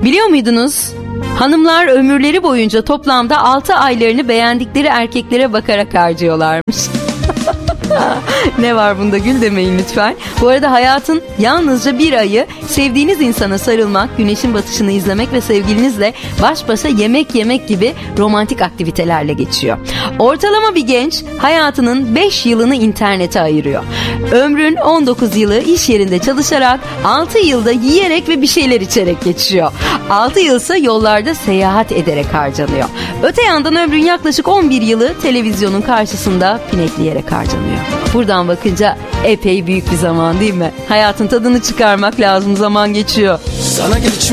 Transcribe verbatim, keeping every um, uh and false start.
Biliyor muydunuz? Hanımlar ömürleri boyunca toplamda altı aylarını beğendikleri erkeklere bakarak harcıyorlarmış. Ne var bunda gül demeyin lütfen. Bu arada hayatın yalnızca bir ayı sevdiğiniz insana sarılmak, güneşin batışını izlemek ve sevgilinizle baş başa yemek yemek gibi romantik aktivitelerle geçiyor. Ortalama bir genç hayatının beş yılını internete ayırıyor. Ömrün on dokuz yılı iş yerinde çalışarak, altı yılda yiyerek ve bir şeyler içerek geçiyor. altı yıl ise yollarda seyahat ederek harcanıyor. Öte yandan ömrün yaklaşık on bir yılı televizyonun karşısında pinekleyerek harcanıyor. Buradan bakınca epey büyük bir zaman değil mi? Hayatın tadını çıkarmak lazım, zaman geçiyor. Sana geç